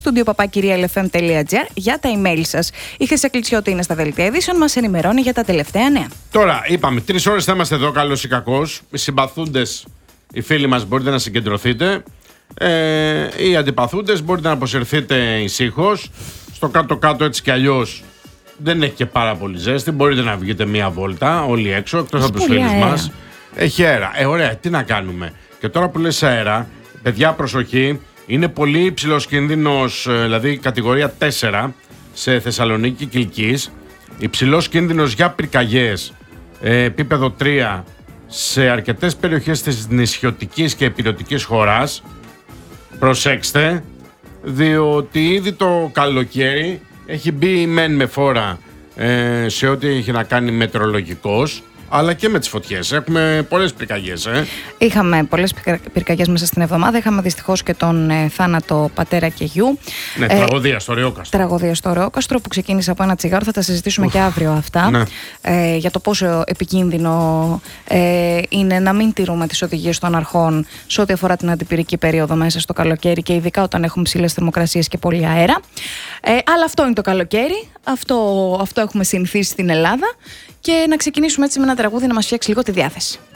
studio@realfm.gr για τα email σας. Η Χρυσά Κλητσιώτη είναι στα δελτία ειδήσεων, μας ενημερώνει για τα τελευταία νέα. Τώρα, είπαμε, 3 ώρες θα είμαστε εδώ, καλός ή κακός. Οι συμπαθούντες, οι φίλοι μας, μπορείτε να συγκεντρωθείτε. Οι αντιπαθούντες, μπορείτε να αποσυρθείτε ησύχως. Στο κάτω-κάτω, έτσι κι αλλιώς, δεν έχει και πάρα πολύ ζέστη. Μπορείτε να βγείτε μία βόλτα όλοι έξω, εκτός από τους φίλους μας. Έχει αέρα. Ωραία, τι να κάνουμε. Και τώρα που λες αέρα, παιδιά, προσοχή. Είναι πολύ υψηλός κίνδυνος, δηλαδή κατηγορία 4 σε Θεσσαλονίκη Κιλκής. Υψηλός κίνδυνος για πυρκαγιές, επίπεδο 3 σε αρκετές περιοχές της νησιωτικής και ηπειρωτικής χώρας. Προσέξτε, διότι ήδη το καλοκαίρι έχει μπει μεν με φόρα σε ό,τι έχει να κάνει μετεωρολογικός, αλλά και με τις φωτιές. Έχουμε πολλές πυρκαγιές. Είχαμε πολλές πυρκαγιές μέσα στην εβδομάδα. Είχαμε δυστυχώς και τον θάνατο πατέρα και γιου. Ναι, τραγωδία στο Ρεόκαστρο. Τραγωδία στο Ρεόκαστρο που ξεκίνησε από ένα τσιγάρο. Θα τα συζητήσουμε και αύριο αυτά. Ναι. Για το πόσο επικίνδυνο είναι να μην τηρούμε τις οδηγίες των αρχών σε ό,τι αφορά την αντιπυρική περίοδο μέσα στο καλοκαίρι και ειδικά όταν έχουμε ψηλές θερμοκρασίες και πολύ αέρα. Αλλά αυτό είναι το καλοκαίρι. Αυτό έχουμε συνηθίσει στην Ελλάδα. Και να ξεκινήσουμε έτσι με ένα τραγούδι να μας φτιάξει λίγο τη διάθεση.